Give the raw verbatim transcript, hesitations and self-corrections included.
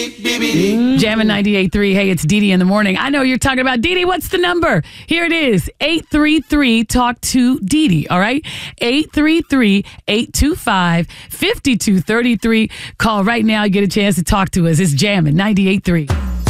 Jammin' ninety-eight point three. Hey, it's Dee Dee in the morning. I know you're talking about Dee Dee. What's the number? Here it is. eight three three talk to Dee Dee. All right? eight three three, eight two five, five two three three. Call right now. Get a chance to talk to us. It's Jammin' ninety-eight point three.